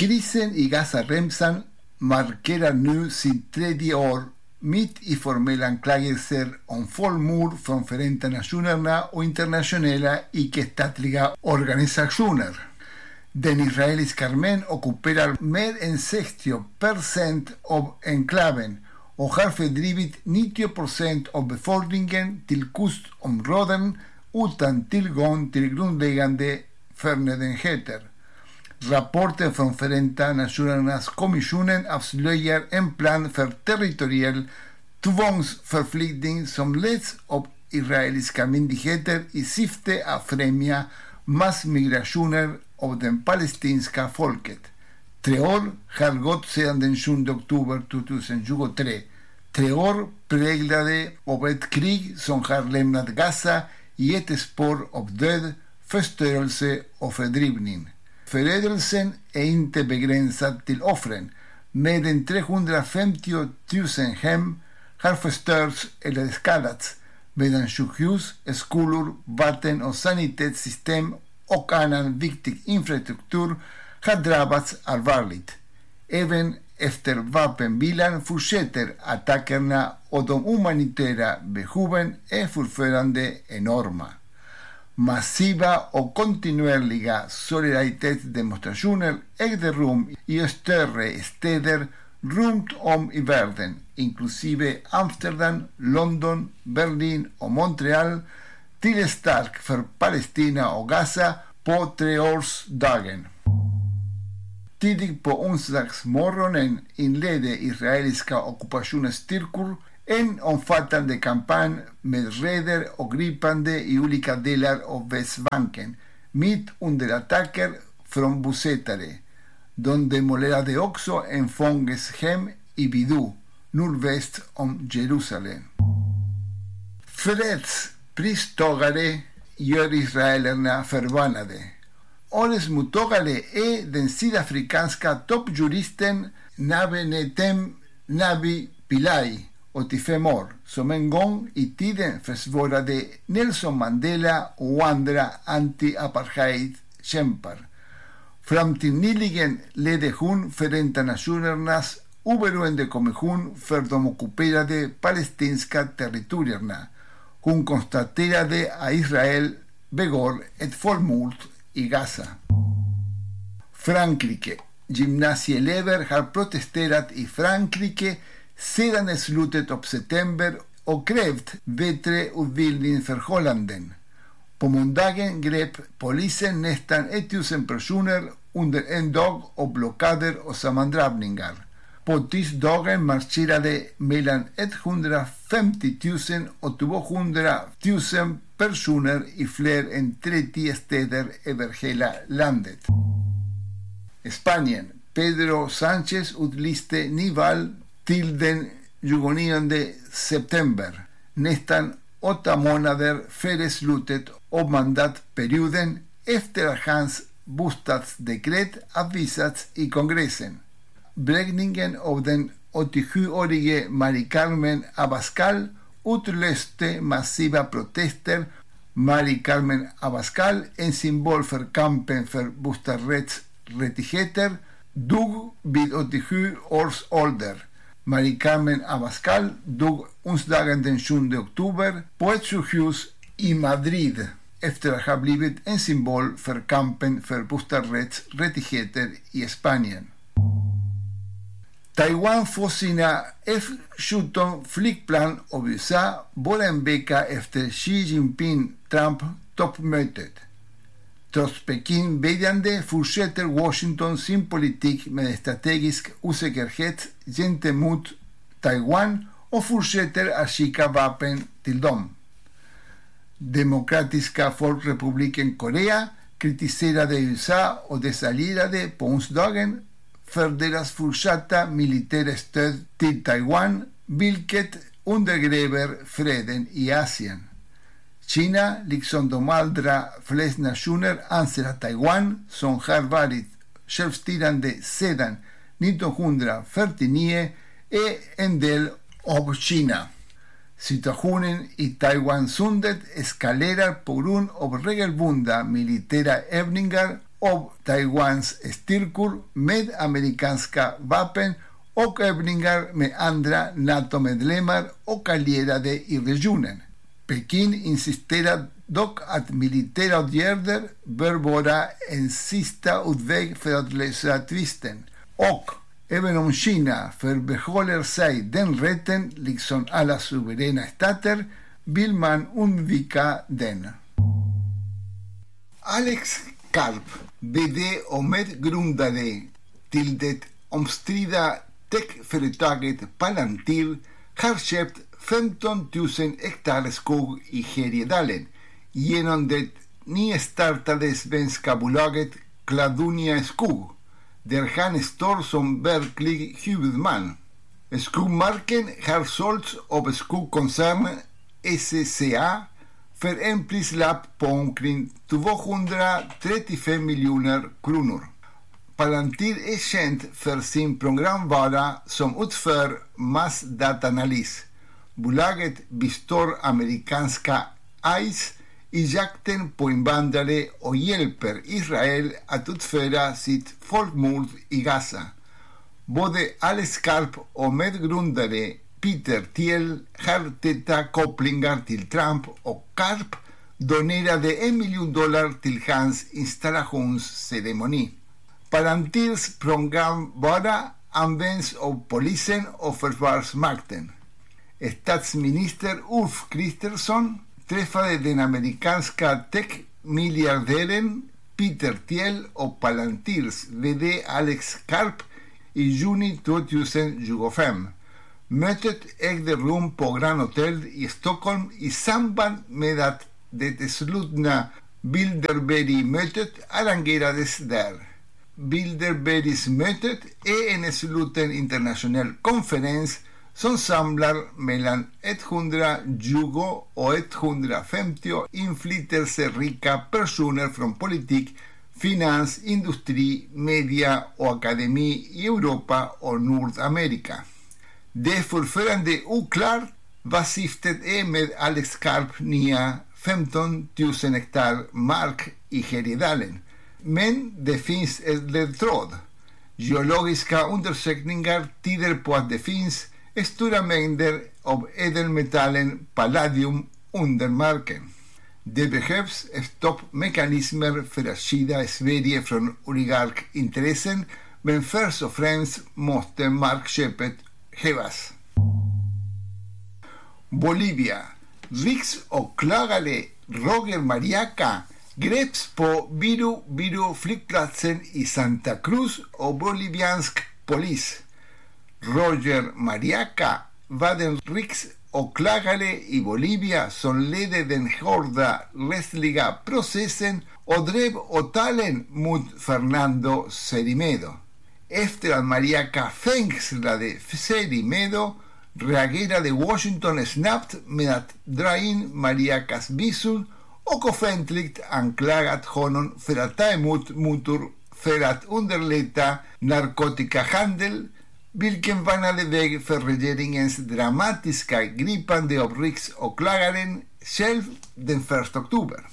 Krisen i Gaza-remsan markerar nu sitt 3:e år mitt i formella anklagelser om folkmord från Förenta Nationerna och internationella icke-statliga organisationer. Den israeliska armén ockuperar mer än 60% av enklaven och har fördrivit 90% av befolkningen till kustområden utan tillgång till grundläggande förnödenheter. Rapporten från Förenta Nationernas kommissionen avslöjar en plan för territoriell tvångsförflyttning som leds av israeliska myndigheter i syfte att främja massmigrationer av det palestinska folket. 3 år har gått sedan den 7 oktober 2023. 3 år präglade av ett krig som har lämnat Gaza i ett spår av död, förstörelse och fördrivning. Förödelsen är inte begränsad till offren. Mer än 350 000 hem har förstörts eller skadats, medan sjukhus, skolor, vatten- och sanitetssystem och annan viktig infrastruktur har drabbats allvarligt. Även efter vapenvilan fortsätter attackerna och de humanitära behoven är fortfarande enorma. Massiva och kontinuerliga solidaritetsdemonstrationer ägde rum i större städer runt om i världen, inklusive Amsterdam, London, Berlin och Montreal, till stark för Palestina och Gaza på 3-årsdagen. Tidigt på onsdagsmorgonen inledde israeliska ockupationsstyrkor en omfattande kampanj med räder och gripande i olika delar av Västbanken, mitt under attacker från bosättare. De demolerade också en fånges hem i Bidu, nordväst om Jerusalem. Fredspristagare gör israelerna förbannade. Årets mottagare är den sydafrikanska toppjuristen Navenetem Navi Pillay, 85 år, som en gång i tiden försvarade Nelson Mandela och andra anti-apartheid-kämpar. Fram till nyligen ledde hon Förenta Nationernas oberoende kommission för de ockuperade palestinska territorierna. Hon konstaterade att Israel begår ett folkmord i Gaza. Frankrike. Gymnasieelever har protesterat i Frankrike sedan slutet av september och krävt bättre utbildningsförhållanden. På måndagen grep polisen nästan 1000 personer under en dag av blockader och sammandrabbningar. På tisdagen marscherade mellan 150 000 och 200 000 personer i fler än 30 städer över hela landet. Spanien. Pedro Sánchez utlyste nyval till den 29 september, nästan 8 månader före slutet av mandatperioden efter att hans bostadsdekret avvisats i kongressen. Bräckningen av den 87-årige Mari Carmen Abascal utlöste massiva protester. Mari Carmen Abascal, en symbol för kampen för bostadsrättigheter, dog vid 87 års ålder. Mari Carmen Abascal dog onsdagen den 7 oktober på ett sjukhus i Madrid efter att ha blivit en symbol för kampen för bostadsrättigheter i Spanien. Taiwan får sina F-17 flygplan av USA bara en vecka efter Xi Jinping-Trump-toppmötet. Trots Peking vädjande fortsätter Washington sin politik med strategisk osäkerhet gentemot Taiwan och fortsätter att skicka vapen till dem. Demokratiska folkrepubliken Korea kritiserade USA och dess allierade på onsdagen för deras fortsatta militära stöd till Taiwan, vilket undergräver freden i Asien. Kina, liksom de allra flesta nationer, anser att Taiwan, som har varit självstyrande sedan 1949, är en del av Kina. Situationen i Taiwansundet eskalerar på grund av regelbundna militära övningar av Taiwans styrkor med amerikanska vapen och övningar med andra NATO-medlemmar och allierade i regionen. Peking insisterar dock att militära åtgärder bör vara en sista utväg för att lösa tvisten. Och även om Kina förbehåller sig den rätten, liksom alla suveräna stater, vill man undvika den. Alex Karp, vd och medgrundare till det omstridda techföretaget Palantir, har köpt 15 000 hektar skog i Härjedalen genom det nystartade svenska bolaget Cladunia Skog, där han står som verklig huvudman. Skogmarken har sålts av skogkoncernen SCA för en prislapp på omkring 235 miljoner kronor. Palantir är känd för sin programvara som utför massdataanalys. Bolaget bistår amerikanska ICE i jakten på invandrare och hjälper Israel att utföra sitt folkmord i Gaza. Både Alex Karp och medgrundare Peter Thiel har täta kopplingar till Trump, och Karp donerade $1 miljon till hans installationsceremoni. Palantirs programvara används av polisen och försvarsmakten. Statsminister Ulf Kristersson träffade den amerikanska tech-miljardären Peter Thiel och Palantirs vd Alex Karp i juni 2025. Mötet ägde rum på Grand Hotel i Stockholm i samband med att det slutna Bilderberg-mötet arrangerades där. Bilderberg-mötet är en sluten internationell konferens som samlar mellan 120 och 150 inflytelserika personer från politik, finans, industri, media och akademi i Europa och Nordamerika. Det är fortfarande oklart vad syftet är med Alex Karps nya 15 000 hektar mark i Härjedalen. Men det finns en ledtråd. Geologiska undersökningar tyder på att det finns stora mängder av ädelmetallen palladium under marken. Det behövs stoppmekanismer för att skydda Sverige från oligarkintressen, men först och främst måste markköpet hävas. Bolivia. Riksåklagare Roger Mariaca greps på Viru-flygplatsen i Santa Cruz av boliviansk polis. Roger Mariaca var den riksåklagare i Bolivia som ledde den hårda rättsliga processen och drev åtalen mot Fernando Cerimedo. Efter att Mariaca fängslade Cerimedo reagerade Washington snabbt med att dra in Mariacas visum och offentligt anklagat honom för att ta emot mutor för att underlätta narkotikahandel, vilken banade väg för regeringens dramatiska gripande av riksåklagaren själv den 1 oktober.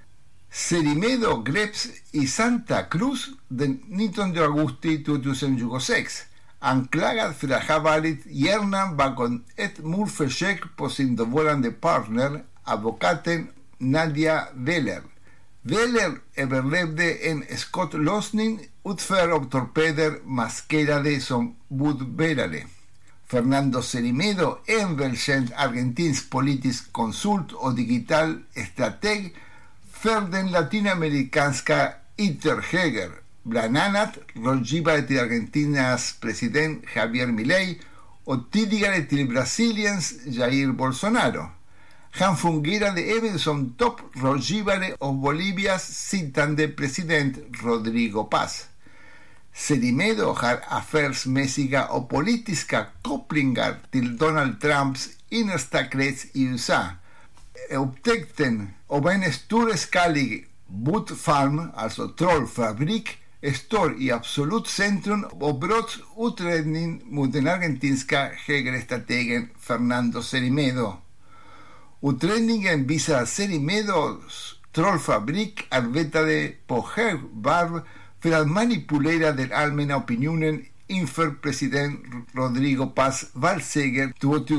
Cerimedo greps i Santa Cruz den 19 augusti 2026, anklagad för att ha varit hjärnan bakom ett mordförsök på sin dåvarande partner, advokaten Nadia Veller. Veller överlevde en skottlossning utförd av torpeder maskerade som budbärare. Fernando Cerimedo är en välkänd argentinsk politisk konsult och digital strateg för den latinamerikanska ytterhöger, bland annat rådgivare till Argentinas president Javier Milei och tidigare till Brasiliens Jair Bolsonaro. Han fungerade även som topprådgivare av Bolivias sittande president Rodrigo Paz. Cerimedo har affärsmässiga och politiska kopplingar till Donald Trumps innersta krets i USA. Upptäckten av en storskalig bootfarm, alltså trollfabrik, står i absolut centrum av brottsutredning mot den argentinska högerstrategen Fernando Cerimedo. Utredningen visar att Cerimedos trollfabrik arbetade på hög varv för att manipulera den allmänna opinionen inför president Rodrigo Paz valseger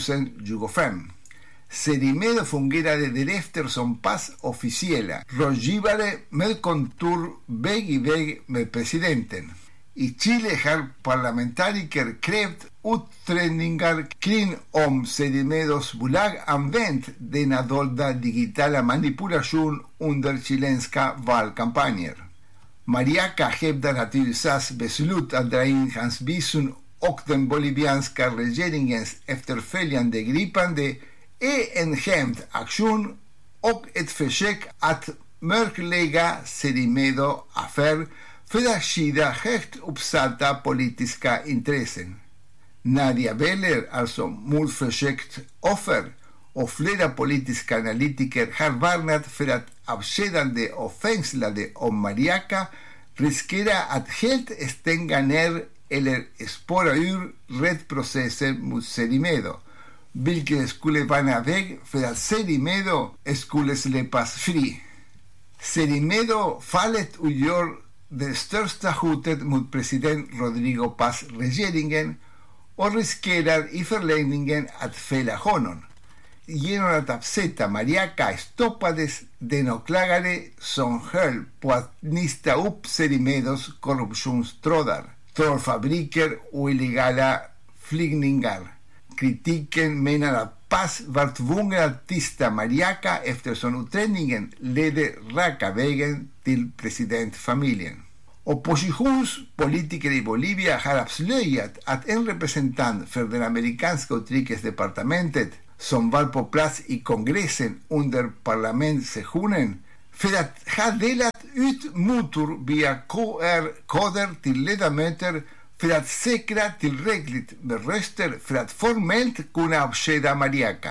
2025. Serimedo fungerade därefter som Paz officiella rådgivare med kontor väg i väg med presidenten. I Chile har parlamentariker krävt utredningar kring om Serimedos bolag använt denna dolda digitala manipulation under chilenska valkampanjer. Mariaca hävdar att USAs beslut att dra in hans visum och den bolivianska regeringens efterföljande gripande är en hämndaktion och ett försök att mörklägga Serimedo-affär för att skydda högt uppsatta politiska intressen. Nadia Beller, alltså mordförsökt offer, och flera politiska analytiker har varnat för att avskedande och fängslade om Mariaca riskerar att helt stänga ner eller spåra ur rättsprocessen mot Serimedo, vilket skulle bana väg för att Serimedo skulle släppas fri. Serimedo-fallet utgör det största hotet mot president Rodrigo Paz regeringen och riskerar i förlängningen att fälla honom. Genom att avsätta Mariaca stoppades den åklagare som höll på att nista upp Serimedos korruptionstrådar, trollfabriker och illegala flygningar. Kritiken menar att Paz var tvungen att tysta Mariaca eftersom utredningen ledde raka vägen till presidentfamiljen. Oppositionspolitiker i Bolivia har avslöjat att en representant för det amerikanska utrikesdepartementet som var på plats i kongressen under parlamentssessionen för att ha delat ut mutor via QR-koder till ledamöter för att säkra tillräckligt med röster för att formellt kunna avskeda Mariaca.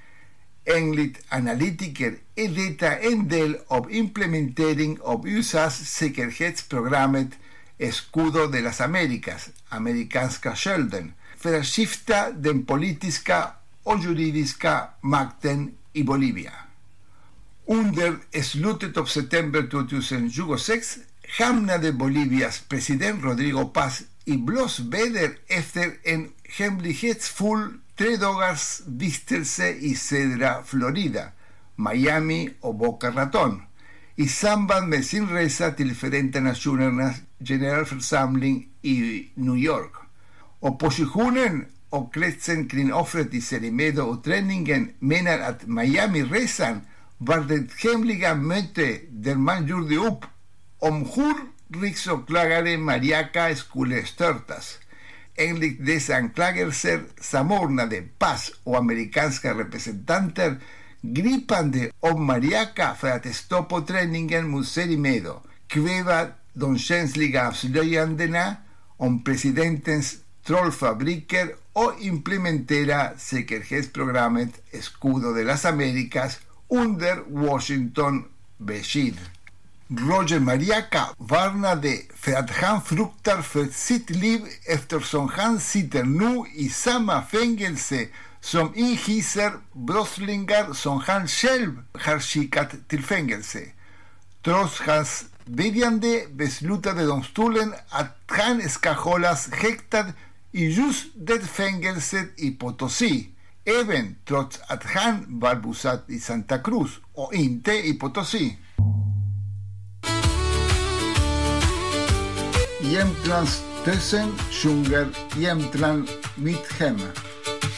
Enligt analytiker är detta en del av implementering av USAs säkerhetsprogrammet Escudo de las Américas, amerikanska skölden, för att skifta den politiska och juridiska makten i Bolivia. Under slutet av september 2026 hamnade Bolivias president Rodrigo Paz i blåsväder efter en hemlighetsfull 3 dagars vistelse i södra Florida, Miami och Boca Raton i samband med sin resa till Förenta Nationernas generalförsamling i New York. Oppositionen och kretsen kring offret i Serimedo-utredningen menar att Miami-resan var det hemliga möte där man gjorde upp om hur riksåklagare Mariaca skulle störtas. Enligt dessa anklagelser samordnade Paz och amerikanska representanter gripande av Mariaca för att stoppa utredningen mot Serimedo, kväva de känsliga avslöjandena om presidentens trollfabriker och implementera säkerhetsprogrammet Escudo de las Américas under Washington-beskydd. Roger Mariaca varnade för att han fruktar för sitt liv eftersom han sitter nu i samma fängelse som inhyser brottslingar som han själv har skickat till fängelse. Trots hans vädjande beslutade domstolen att han ska hållas häktad i just det fängelset i Potosí, även trots att han var bosatt i Santa Cruz och inte i Potosí. Jämtlands tösen sjunger Jämtland mitt hem.